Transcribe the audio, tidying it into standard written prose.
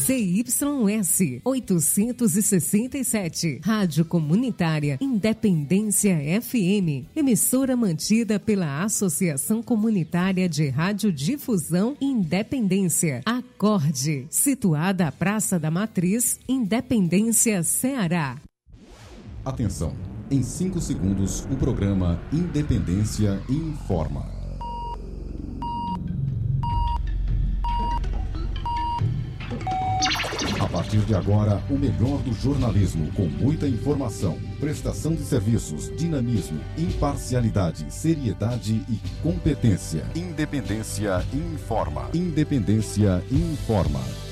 ZYS 867, Rádio Comunitária Independência FM, emissora mantida pela Associação Comunitária de Radiodifusão Independência, Acorde, situada à Praça da Matriz, Independência, Ceará. Atenção, em 5 segundos, o programa Independência informa. A partir de agora, o melhor do jornalismo, com muita informação, prestação de serviços, dinamismo, imparcialidade, seriedade e competência. Independência informa. Independência informa.